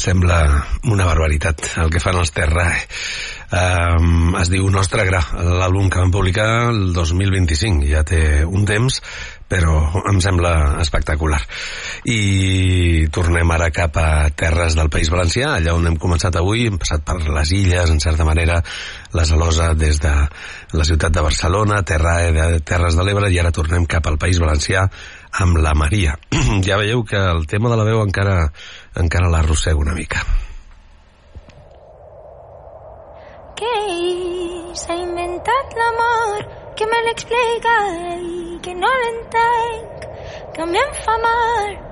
sembla una barbaritat el que fan els Terra. Es diu Nostre Gra, l'àlbum que van publicar el 2025, ja té un temps, però em sembla espectacular. I tornem ara cap a terres del País Valencià, allà on hem començat avui. Hem passat per les illes, en certa manera, la Salosa des de la ciutat de Barcelona, Terres de l'Ebre, i ara tornem cap al País Valencià amb la Maria. Ja veieu que el tema de la veu encara l'arrossego una mica. Què s'ha inventat l'amor? Que me l'explica i que no l'entenc, que em fa mal